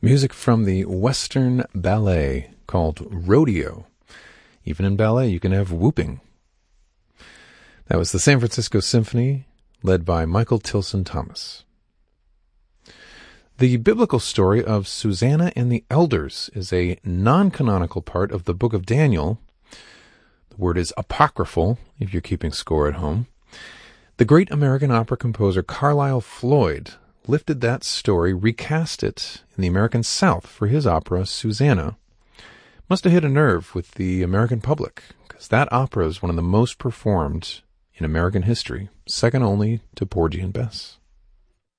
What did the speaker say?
Music from the Western Ballet called Rodeo. Even in ballet, you can have whooping. That was the San Francisco Symphony, led by Michael Tilson Thomas. The biblical story of Susanna and the Elders is a non-canonical part of the Book of Daniel. The word is apocryphal, if you're keeping score at home. The great American opera composer Carlisle Floyd lifted that story, recast it in the American South for his opera, Susanna. Must have hit a nerve with the American public, because that opera is one of the most performed in American history, second only to Porgy and Bess.